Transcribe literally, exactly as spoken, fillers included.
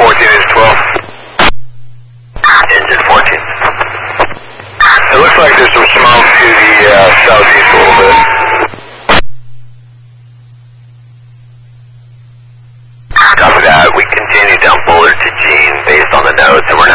fourteen is twelve. Engine fourteen. It looks like there's some smoke to the uh, southeast a little bit. Copy that. We continue down Bullard to Gene based on the notes, and we're